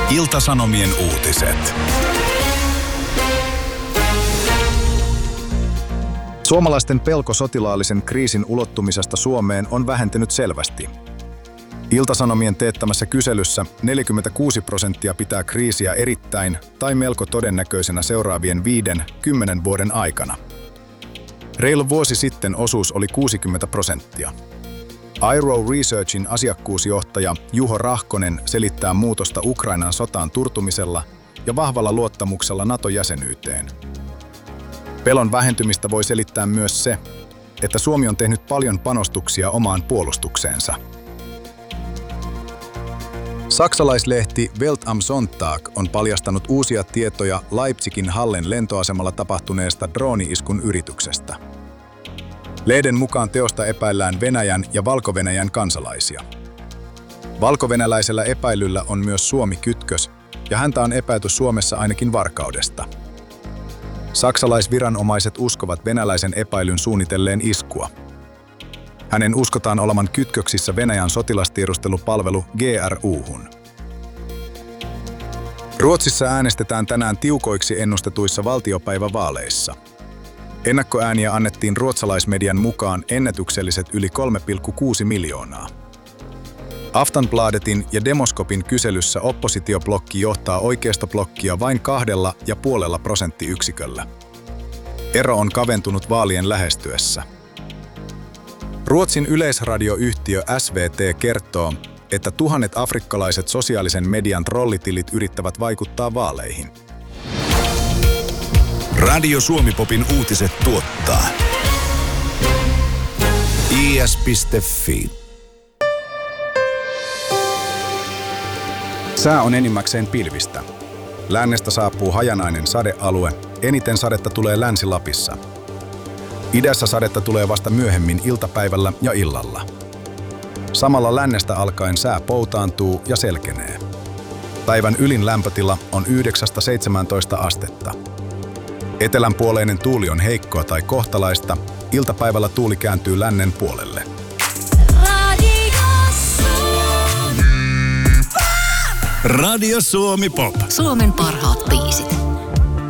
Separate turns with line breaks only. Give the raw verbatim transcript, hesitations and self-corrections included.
Ilta-Sanomien uutiset. Suomalaisten pelko sotilaallisen kriisin ulottumisesta Suomeen on vähentynyt selvästi. Ilta-Sanomien teettämässä kyselyssä neljäkymmentäkuusi prosenttia pitää kriisiä erittäin tai melko todennäköisenä seuraavien viiden, kymmenen vuoden aikana. Reilu vuosi sitten osuus oli kuusikymmentä prosenttia. I R O Researchin asiakkuusjohtaja Juho Rahkonen selittää muutosta Ukrainan sotaan turtumisella ja vahvalla luottamuksella NATO-jäsenyyteen. Pelon vähentymistä voi selittää myös se, että Suomi on tehnyt paljon panostuksia omaan puolustukseensa. Saksalaislehti Welt am Sonntag on paljastanut uusia tietoja Leipzigin Hallen lentoasemalla tapahtuneesta drooni-iskun yrityksestä. Lehden mukaan teosta epäillään Venäjän ja Valko-Venäjän kansalaisia. Valkovenäläisellä epäilyllä on myös Suomi-kytkös, ja häntä on epäilty Suomessa ainakin varkaudesta. Saksalaisviranomaiset uskovat venäläisen epäilyn suunnitelleen iskua. Hänen uskotaan olevan kytköksissä Venäjän sotilastiedustelupalvelu G R U:hun. Ruotsissa äänestetään tänään tiukoiksi ennustetuissa valtiopäivävaaleissa. Ennakkoääniä annettiin ruotsalaismedian mukaan ennätykselliset yli kolme pilkku kuusi miljoonaa. Aftonbladetin ja Demoskopin kyselyssä oppositioblokki johtaa oikeistoblokkia vain kahdella ja puolella prosenttiyksiköllä. Ero on kaventunut vaalien lähestyessä. Ruotsin yleisradioyhtiö S V T kertoo, että tuhannet afrikkalaiset sosiaalisen median trollitilit yrittävät vaikuttaa vaaleihin.
Radio Suomi-popin uutiset tuottaa I S piste F I.
Sää on enimmäkseen pilvistä. Lännestä saapuu hajanainen sadealue, eniten sadetta tulee Länsi-Lapissa. Idässä sadetta tulee vasta myöhemmin iltapäivällä ja illalla. Samalla lännestä alkaen sää poutaantuu ja selkenee. Päivän ylin lämpötila on yhdeksästä seitsemääntoista astetta. Etelänpuoleinen tuuli on heikkoa tai kohtalaista, iltapäivällä tuuli kääntyy lännen puolelle.
Radio Suomi Pop.
Suomen parhaat